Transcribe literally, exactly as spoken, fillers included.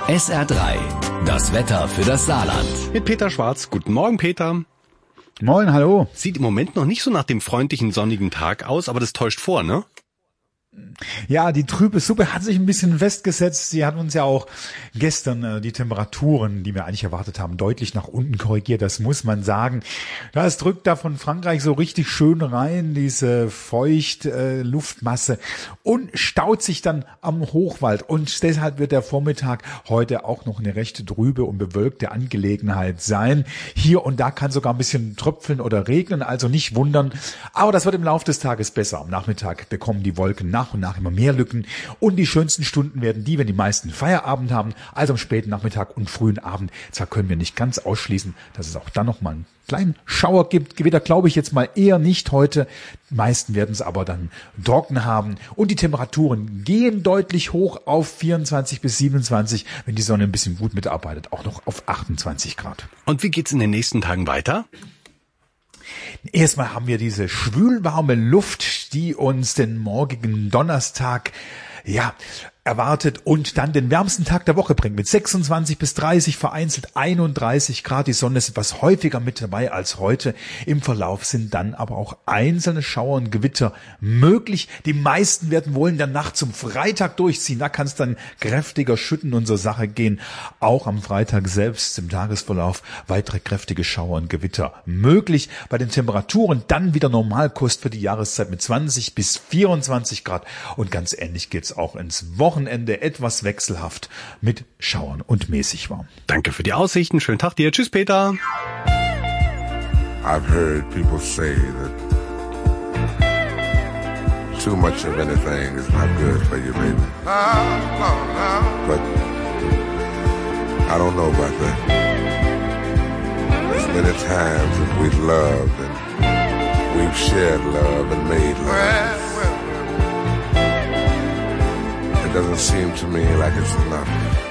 S R drei, das Wetter für das Saarland. Mit Peter Schwarz. Guten Morgen, Peter. Moin, hallo. Sieht im Moment noch nicht so nach dem freundlichen, sonnigen Tag aus, aber das täuscht vor, ne? Ja, die trübe Suppe hat sich ein bisschen festgesetzt. Sie hat uns ja auch gestern äh, die Temperaturen, die wir eigentlich erwartet haben, deutlich nach unten korrigiert. Das muss man sagen. Das drückt da von Frankreich so richtig schön rein, diese feucht äh, Luftmasse, und staut sich dann am Hochwald. Und deshalb wird der Vormittag heute auch noch eine recht trübe und bewölkte Angelegenheit sein. Hier und da kann sogar ein bisschen tröpfeln oder regnen, also nicht wundern. Aber das wird im Laufe des Tages besser. Am Nachmittag bekommen die Wolken nach und nach immer mehr Lücken, und die schönsten Stunden werden die, wenn die meisten Feierabend haben, also am späten Nachmittag und frühen Abend. Zwar können wir nicht ganz ausschließen, dass es auch dann noch mal einen kleinen Schauer gibt. Gewitter glaube ich jetzt mal eher nicht heute. Die meisten werden es aber dann trocken haben, und die Temperaturen gehen deutlich hoch auf vierundzwanzig bis siebenundzwanzig, wenn die Sonne ein bisschen gut mitarbeitet, auch noch auf achtundzwanzig Grad. Und wie geht's in den nächsten Tagen weiter? Erstmal haben wir diese schwülwarme Luft, die uns den morgigen Donnerstag, ja, erwartet und dann den wärmsten Tag der Woche bringt mit sechsundzwanzig bis dreißig, vereinzelt einunddreißig Grad. Die Sonne ist etwas häufiger mit dabei als heute. Im Verlauf sind dann aber auch einzelne Schauer und Gewitter möglich. Die meisten werden wohl in der Nacht zum Freitag durchziehen. Da kann es dann kräftiger schütten und zur Sache gehen. Auch am Freitag selbst im Tagesverlauf weitere kräftige Schauer und Gewitter möglich. Bei den Temperaturen dann wieder Normalkost für die Jahreszeit mit zwanzig bis vierundzwanzig Grad. Und ganz ähnlich geht's auch ins Wochenende. Wochenende etwas wechselhaft mit Schauern und mäßig warm. Danke für die Aussichten. Schönen Tag dir. Tschüss, Peter. I've heard people say that too much of anything is not good for you, baby. But I don't know about that. There's many times that we've loved and we've shared love and made love. It doesn't seem to me like it's enough.